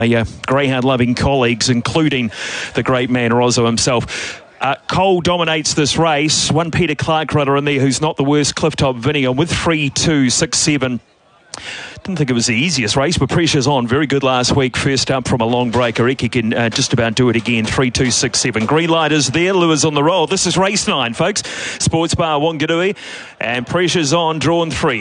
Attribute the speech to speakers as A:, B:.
A: greyhound-loving colleagues, including the great man Rozzo himself. Cole dominates this race. One Peter Clark runner in there who's not the worst, Clifftop Vinny, and with 3-2-6-7. Didn't think it was the easiest race, but pressure's on. Very good last week. First up from a long break. I reckon he can just about do it again. 3-2-6-7. Green light is there. Lures on the roll. This is race 9, folks. Sports Bar Wanganui. And pressure's on. Drawn 3.